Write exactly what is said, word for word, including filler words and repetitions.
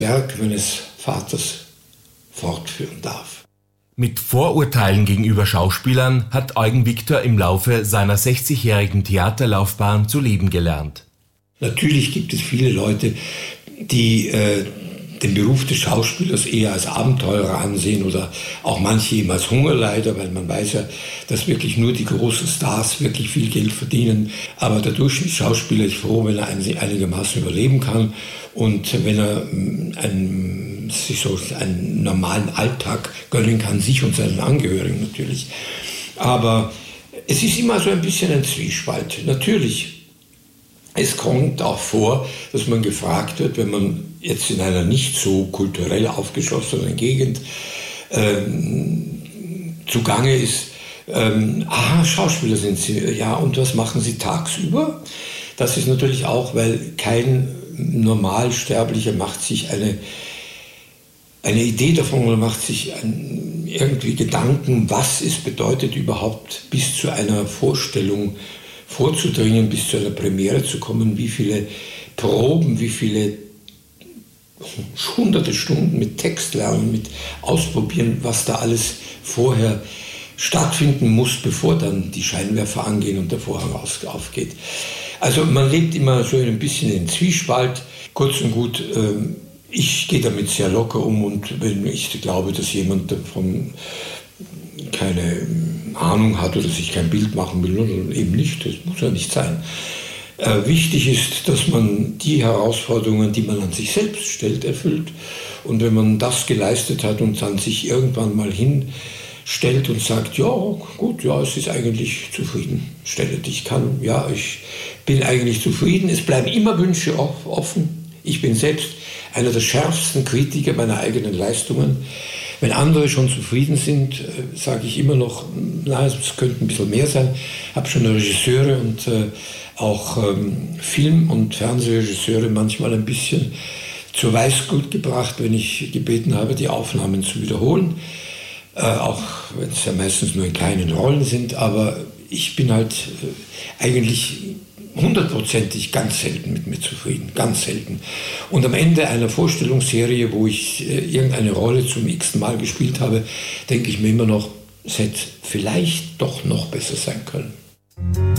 Werk meines Vaters fortführen darf. Mit Vorurteilen gegenüber Schauspielern hat Eugen Viktor im Laufe seiner sechzigjährigen Theaterlaufbahn zu leben gelernt. Natürlich gibt es viele Leute, die äh, den Beruf des Schauspielers eher als Abenteurer ansehen oder auch manche eben als Hungerleider, weil man weiß ja, dass wirklich nur die großen Stars wirklich viel Geld verdienen. Aber der Durchschnittsschauspieler ist froh, wenn er einigermaßen überleben kann und wenn er einen, sich so einen normalen Alltag gönnen kann, sich und seinen Angehörigen natürlich. Aber es ist immer so ein bisschen ein Zwiespalt. Natürlich, es kommt auch vor, dass man gefragt wird, wenn man jetzt in einer nicht so kulturell aufgeschlossenen Gegend ähm, zugange ist, ähm, ah, Schauspieler sind Sie, ja, und was machen Sie tagsüber? Das ist natürlich auch, weil kein Normalsterblicher macht sich eine, eine Idee davon oder macht sich ein, irgendwie Gedanken, was es bedeutet überhaupt bis zu einer Vorstellung vorzudringen, bis zu einer Premiere zu kommen, wie viele Proben, wie viele hunderte Stunden mit Text lernen, mit ausprobieren, was da alles vorher stattfinden muss, bevor dann die Scheinwerfer angehen und der Vorhang aufgeht. Also man lebt immer so ein bisschen in Zwiespalt. Kurz und gut, ich gehe damit sehr locker um und wenn ich glaube, dass jemand davon keine Ahnung hat oder sich kein Bild machen will, oder eben nicht, das muss ja nicht sein. Äh, wichtig ist, dass man die Herausforderungen, die man an sich selbst stellt, erfüllt. Und wenn man das geleistet hat und dann sich irgendwann mal hinstellt und sagt, ja, gut, ja, es ist eigentlich zufriedenstellend. Ich kann, ja, ich bin eigentlich zufrieden. Es bleiben immer Wünsche offen. Ich bin selbst einer der schärfsten Kritiker meiner eigenen Leistungen. Wenn andere schon zufrieden sind, äh, sage ich immer noch, na, es könnte ein bisschen mehr sein. Ich habe schon Regisseure und äh, auch ähm, Film- und Fernsehregisseure manchmal ein bisschen zur Weißglut gebracht, wenn ich gebeten habe, die Aufnahmen zu wiederholen. Äh, auch wenn es ja meistens nur in kleinen Rollen sind. Aber ich bin halt äh, eigentlich hundertprozentig ganz selten mit mir zufrieden, ganz selten. Und am Ende einer Vorstellungsserie, wo ich äh, irgendeine Rolle zum x-ten Mal gespielt habe, denke ich mir immer noch, es hätte vielleicht doch noch besser sein können.